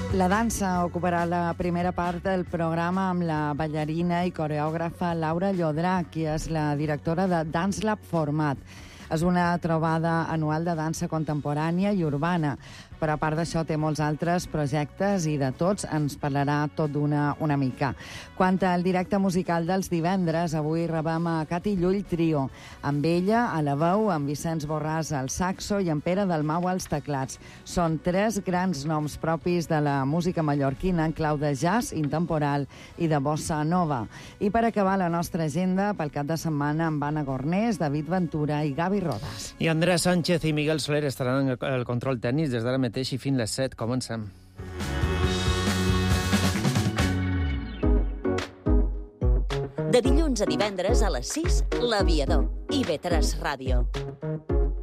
La dansa ocuparà la primera part del programa amb la ballarina i coreògrafa Laura Llodrà, qui és la directora de Dance Lab Format. És una trobada anual de dansa contemporània i urbana, però a part d'això té molts altres projectes i de tots ens parlarà tot una mica. Quant al directe musical dels divendres, avui rebem a Cati Llull Trio, amb ella a la veu, amb Vicenç Borràs al saxo i amb Pere Dalmau als teclats. Són tres grans noms propis de la música mallorquina en clau de jazz intemporal i de bossa nova. I per acabar la nostra agenda, pel cap de setmana amb Anna Gornés, David Ventura i Gavi Rodas. I Andrés Sánchez i Miguel Soler estaran en el control tècnic des d'ara mateix i fins les 7. Comencem. De dilluns a divendres a les 6, L'Aviador, IB3 Ràdio.